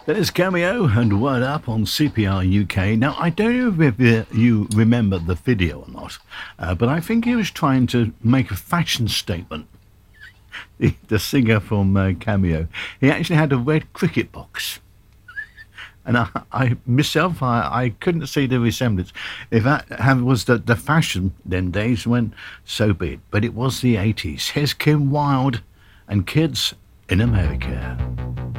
There's Cameo and Word Up on CPR UK. Now, I don't know if you remember the video or not, but I think he was trying to make a fashion statement. The singer from Cameo. He actually had a red cricket box. And I myself, I couldn't see the resemblance. If that was the fashion then days, when so be it. But it was the 80s. Here's Kim Wilde and Kids in America.